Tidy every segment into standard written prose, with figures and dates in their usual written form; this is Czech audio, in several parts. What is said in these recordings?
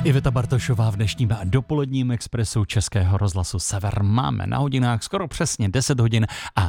Iveta Bartošová v dnešním dopoledním expresu Českého rozhlasu Sever. Máme na hodinách skoro přesně 10 hodin a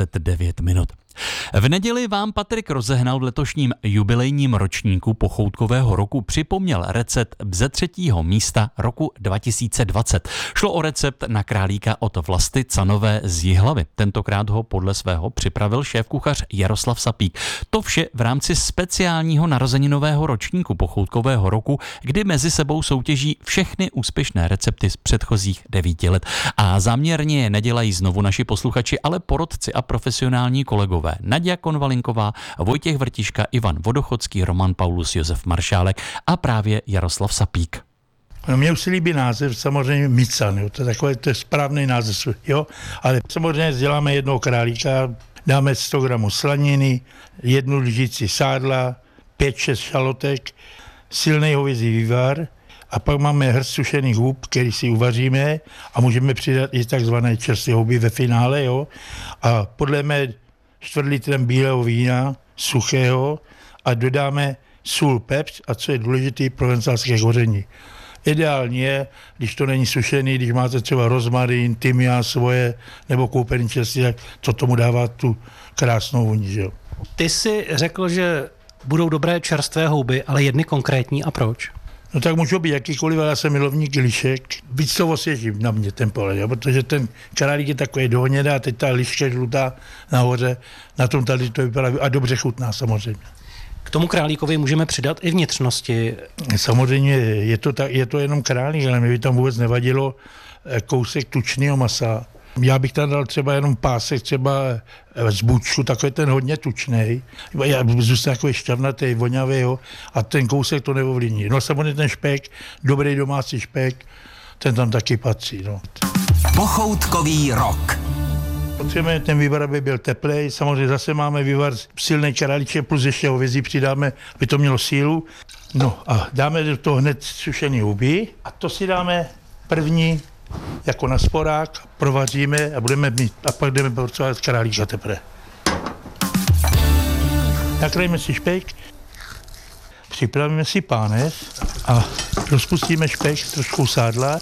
29 minut. V neděli vám Patrik Rozehnal v letošním jubilejním ročníku pochoutkového roku připomněl recept ze 3. místa roku 2020. Šlo o recept na králíka od Vlasty Canové z Jihlavy. Tentokrát ho podle svého připravil šéfkuchař Jaroslav Sapík. To vše v rámci speciálního narozeninového ročníku pochoutkového roku, kdy mezi sebou soutěží všechny úspěšné recepty z předchozích 9 let. A záměrně je nedělají znovu naši posluchači, ale porotci a profesionální kolegové. Naděja Konvalinková, Vojtěch Vrtiška, Ivan Vodochodský, Roman Paulus, Josef Maršálek a právě Jaroslav Sapík. No, mně už se líbí název, samozřejmě Mican, jo, to je správný název, jo, ale samozřejmě děláme jednoho králíka, dáme 100 gramů slaniny, 1 lžici sádla, 5-6 šalotek, silný hovězí vývar a pak máme hrst sušených hub, který si uvaříme a můžeme přidat i takzvané čerstvé houby ve finále, jo, a podlejeme 4 litrem bílého vína, suchého a dodáme sůl, pepř a co je důležité, provencálské koření. Ideální je, když to není sušený, když máte třeba rozmarín, tymián svoje nebo koupený čerstvý, tak to tomu dává tu krásnou vůni, že jo. Ty jsi řekl, že budou dobré čerstvé houby, ale jedny konkrétní a proč? No tak můžou být jakýkoliv, ale já jsem milovník lišek. Víc to osvěží na mě ten pohled, jo? Protože ten králík je takový dohnědá a teď ta liška žlutá nahoře, na tom tady to vypadá a dobře chutná samozřejmě. K tomu králíkovi můžeme přidat i vnitřnosti. Samozřejmě je to jenom králík, ale mi by tam vůbec nevadilo kousek tučného masa. Já bych tam dal třeba jenom pásek, třeba z bučku, takový ten hodně tučnej. Já zůstane takový šťavnatý, vonavý, jo, a ten kousek to neovlivní. No samozřejmě ten špek, dobrý domácí špek, ten tam taky patří. No. Pochoutkový rok. Potřebujeme ten vývar, aby byl teplej. Samozřejmě zase máme vývar silný králíček, plus ještě hovězí přidáme, aby to mělo sílu. No a dáme do toho hned sušený houby a to si dáme první jako na sporák, provaříme a budeme mít, a pak jdeme porcovat králíka teprve. Nakryjeme si špek, připravíme si pánev a rozpustíme špek trošku sádla,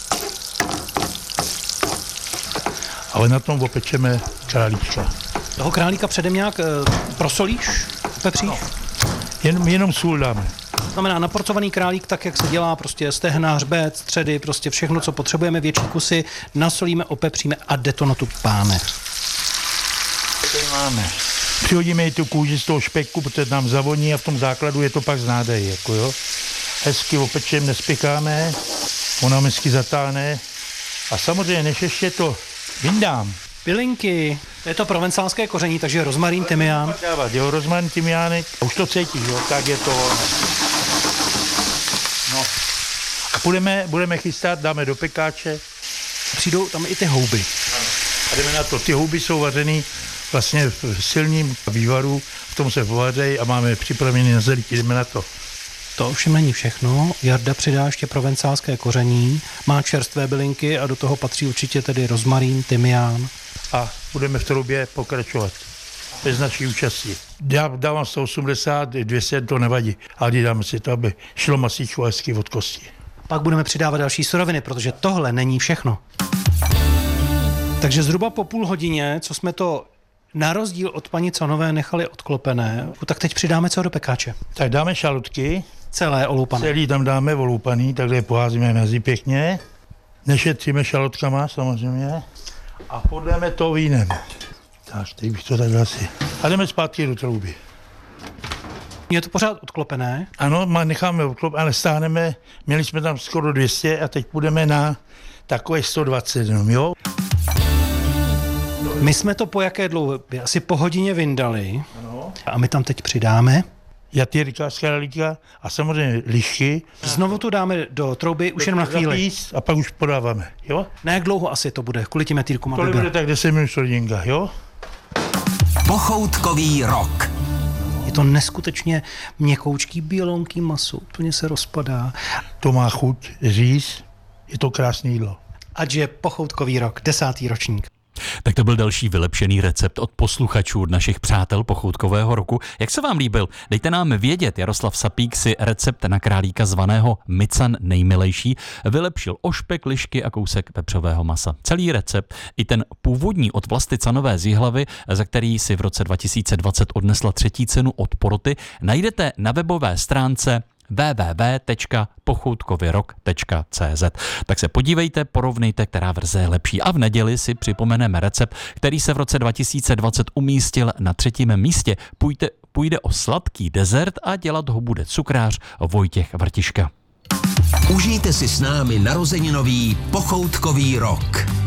ale na tom opečeme králíčka. Toho králíka předem nějak prosolíš, pepříš? No, jenom sůl dáme. Znamená naporcovaný králík, tak jak se dělá, prostě stehna, hřbet, středy, prostě všechno, co potřebujeme, větší kusy, nasolíme, opepříme a jde to na tu pánev. Tady máme. Přihodíme i tu kůži z toho špeku, protože nám zavoní a v tom základu je to pak znádej, jako jo. Hezky opečeme, nespěkáme, ona hezky zatáhne a samozřejmě než ještě to vyndám. Bylinky, to je to provencálské koření, takže rozmarín, tymián. Dávat, jo, rozmarín, tymiánek, už to cítíš, jo, tak je to. No. A budeme chystat, dáme do pekáče. Přijdou tam i ty houby. A jdeme na to, ty houby jsou vařený vlastně v silným vývaru, v tom se povařejí a máme připravený na zelí, jdeme na to. To ovšem není všechno. Jarda přidá ještě provencálské koření, má čerstvé bylinky a do toho patří určitě tedy rozmarín, tymián. A budeme v troubě pokračovat. Bez naší účastí. Já dávám 180, 200, to nevadí. Ale dáme si to, aby šlo masíčko hezky od kosti. Pak budeme přidávat další suroviny, protože tohle není všechno. Takže zhruba po půl hodině, co jsme to na rozdíl od paní Canové nechali odklopené, tak teď přidáme co do pekáče. Tak dáme šalotky. Celé oloupané. Celý tam dáme oloupaný, takhle poházíme mezi pěkně. Nešetříme šalotkama samozřejmě. A podléme to vínem. Tak, teď bych to takhle asi. A jdeme zpátky do trouby. Je to pořád odklopené? Ano, necháme odklopené, ale stáhneme, měli jsme tam skoro 200 a teď půjdeme na takové 120, jo. My jsme to po jaké dlouhé? Asi po hodině vyndali. Ano. A my tam teď přidáme jatýrka z králíka a samozřejmě lišky. Znovu to dáme do trouby už jenom na chvíli. A pak už podáváme, jo? Na jak dlouho asi to bude? Kvůli těm jatýrkům, aby to bude tak 10 minut hodinka, jo? Pochoutkový rok. Je to neskutečně měkoučký, bělonký maso, úplně se rozpadá. To má chuť říct, je to krásné jídlo. Ať je pochoutkový rok, 10. ročník. Tak to byl další vylepšený recept od posluchačů, našich přátel Pochoutkového roku. Jak se vám líbil? Dejte nám vědět. Jaroslav Sapík si recept na králíka zvaného Mican nejmilejší vylepšil o špek, lišky a kousek vepřového masa. Celý recept, i ten původní od Vlasty Canové z Jihlavy, za který si v roce 2020 odnesla 3. cenu od poroty, najdete na webové stránce www.pochoutkověrok.cz. Tak se podívejte, porovnejte, která verze je lepší. A v neděli si připomeneme recept, který se v roce 2020 umístil na 3. místě. Půjde o sladký dezert a dělat ho bude cukrář Vojtěch Vrtiška. Užijte si s námi narozeninový Pochoutkový rok.